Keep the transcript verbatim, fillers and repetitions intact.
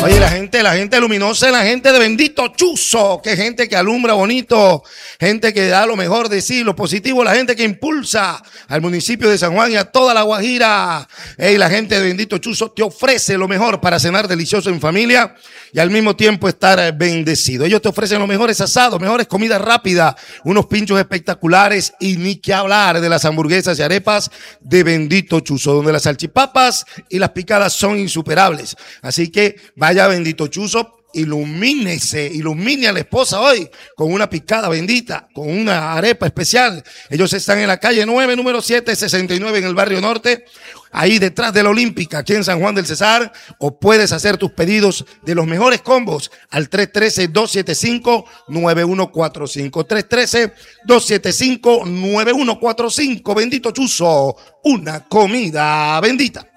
Oye, la gente, la gente luminosa, la gente de Bendito Chuzo, que gente que alumbra bonito, gente que da lo mejor de sí, lo positivo, la gente que impulsa al municipio de San Juan y a toda la Guajira. Hey, la gente de Bendito Chuzo te ofrece lo mejor para cenar delicioso en familia y al mismo tiempo estar bendecido. Ellos te ofrecen los mejores asados, mejores comidas rápidas, unos pinchos espectaculares y ni que hablar de las hamburguesas y arepas de Bendito Chuzo, donde las salchipapas y las picadas son insuperables. Así que vaya a Bendito Chuzo, ilumínese, ilumine a la esposa hoy con una picada bendita, con una arepa especial. Ellos están en la calle nueve, número siete sesenta y nueve en el barrio norte, ahí detrás de la Olímpica, aquí en San Juan del Cesar, o puedes hacer tus pedidos de los mejores combos al tres uno tres, dos siete cinco, nueve uno cuatro cinco, tres uno tres, dos siete cinco, nueve uno cuatro cinco. Bendito Chuzo, una comida bendita.